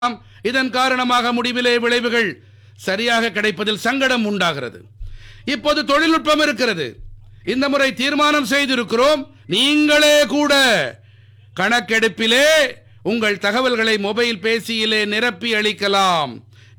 இதன் காரணமாக முடிவிலே விளைவுகள் சரியாக கிடைப்பதில் சங்கடம் உண்டாகிறது. இப்போது தொழில்நுட்பம் இருக்கிறது. இந்த முறை தீர்மானம் செய்திருக்கிறோம், நீங்களே கூட கணக்கெடுப்பிலே உங்கள் தகவல்களை மொபைல் பேசியிலே நிரப்பி அளிக்கலாம்.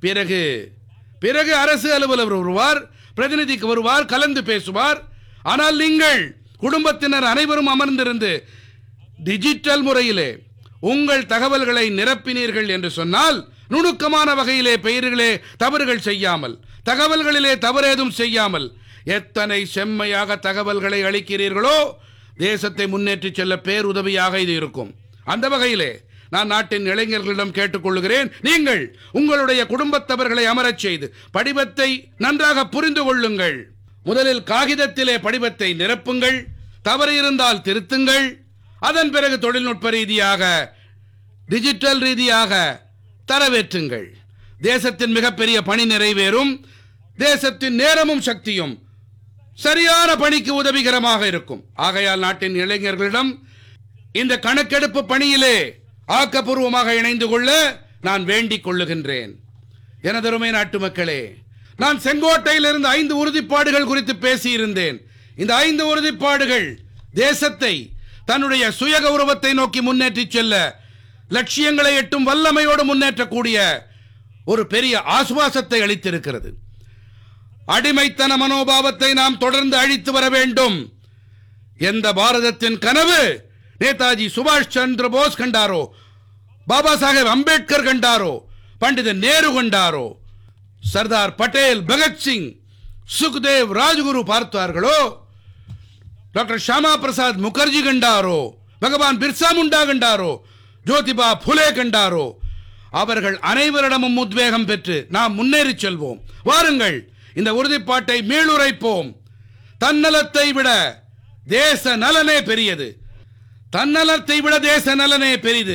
பிறகு அரசு அலுவலர் வருவார், பிரதிநிதிக்கு வருவார், கலந்து பேசுவார். ஆனால் நீங்கள் குடும்பத்தினர் அனைவரும் அமர்ந்திருந்து டிஜிட்டல் முறையிலே உங்கள் தகவல்களை நிரப்பினீர்கள் என்று சொன்னால், நுணுக்கமான வகையிலே பெயர்களே தவறுகள் செய்யாமல், தகவல்களிலே தவறேதும் செய்யாமல் எத்தனை செம்மையாக தகவல்களை அளிக்கிறீர்களோ தேசத்தை முன்னேற்றி செல்ல பேருதவியாக இது இருக்கும். அந்த வகையிலே நான் நாட்டின் இளைஞர்களிடம் கேட்டுக்கொள்கிறேன், நீங்கள் உங்களுடைய குடும்பத்தவர்களை அமரச் செய்து படிவத்தை நன்றாக புரிந்து கொள்ளுங்கள். முதலில் காகிதத்திலே படிவத்தை நிரப்புங்கள், தவறு இருந்தால் திருத்துங்கள். அதன் பிறகு தொழில்நுட்ப ரீதியாக டிஜிட்டல் ரீதியாக தரவேற்றுங்கள். தேசத்தின் மிகப்பெரிய பணி நிறைவேறும். தேசத்தின் நேரமும் சக்தியும் சரியான பணிக்கு உதவிகரமாக இருக்கும். ஆகையால் நாட்டின் இளைஞர்களிடம் இந்த கணக்கெடுப்பு பணியிலே ஆக்கப்பூர்வமாக இணைந்து கொள்ள நான் வேண்டிக் கொள்ளுகின்றேன். எனதருமை நாட்டு மக்களே, நான் செங்கோட்டையிலிருந்து 5 உறுதிப்பாடுகள் குறித்து பேசியிருந்தேன். இந்த 5 உறுதிப்பாடுகள் தேசத்தை தன்னுடைய சுய கௌரவத்தை நோக்கி முன்னேற்றி செல்ல, லட்சியங்களை எட்டும் வல்லமையோடு முன்னேற்றக்கூடிய ஒரு பெரிய ஆசுவாசத்தை அளித்திருக்கிறது. அடிமைத்தன மனோபாவத்தை நாம் தொடர்ந்து அழித்து வர வேண்டும். எந்த பாரதத்தின் கனவு நேதாஜி சுபாஷ் சந்திர போஸ் கண்டாரோ, பாபா சாஹேப் அம்பேத்கர் கண்டாரோ, பண்டிதர் நேரு கண்டாரோ, சர்தார் பட்டேல், பகத்சிங், சுக்தேவ், ராஜ்குரு பார்த்தார்களோ, டாக்டர் ஷாமா பிரசாத் முகர்ஜி கண்டாரோ, பகவான் பிர்சா முண்டா கண்டாரோ, ஜோதிபா புலே கண்டாரோ, அவர்கள் அனைவரிடமும் உத்வேகம் பெற்று நாம் முன்னேறி செல்வோம். வாருங்கள், இந்த உறுதிப்பாட்டை மீளுரைப்போம். தன்னலத்தை விட தேச நலனே பெரியது. தன்னலத்தை விட தேச நலனே பெரிது.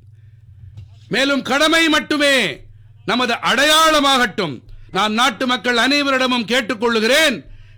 மேலும் கடமை மட்டுமே நமது அடையாளமாகட்டும். நான் நாட்டு மக்கள் அனைவரிடமும் கேட்டுக்கொள்ளுகிறேன்,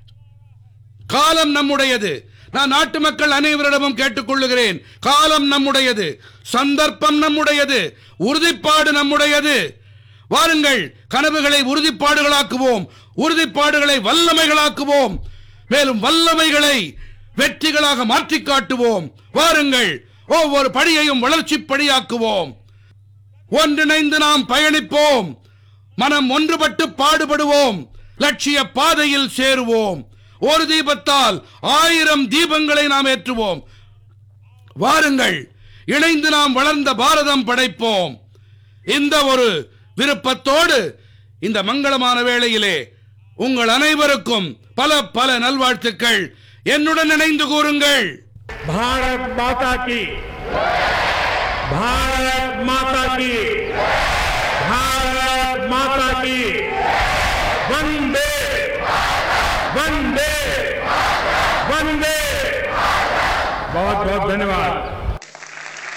காலம் நம்முடையது. நான் நாட்டு மக்கள் அனைவரிடமும் கேட்டுக்கொள்ளுகிறேன், காலம் நம்முடையது, சந்தர்ப்பம் நம்முடையது, உறுதிப்பாடு நம்முடையது. வாருங்கள், கனவுகளை உறுதிப்பாடுகளாக்குவோம், உறுதிப்பாடுகளை வல்லமைகளாக்குவோம், மேலும் வல்லமைகளை வெற்றிகளாக மாற்றி காட்டுவோம். வாருங்கள், ஒவ்வொரு படியையும் வளர்ச்சி படியாக்குவோம். ஒன்றிணைந்து நாம் பயணிப்போம், மனம் ஒன்றுபட்டு பாடுபடுவோம், லட்சிய பாதையில் சேருவோம். ஒரு தீபத்தால் 1000 தீபங்களை நாம் ஏற்றுவோம். வாருங்கள், இணைந்து நாம் வளர்ந்த பாரதம் படைப்போம். இந்த ஒரு விருப்பத்தோடு இந்த மங்களமான வேளையிலே உங்கள் அனைவருக்கும் பல பல நல்வாழ்த்துக்கள். என்னுடன் இணைந்து கூறுங்கள். பாரத் மாதா கி, பாரத் மாதா கி, பாரத் மாதா கி. வந்தே वंदे वंदे। बहुत बहुत धन्यवाद।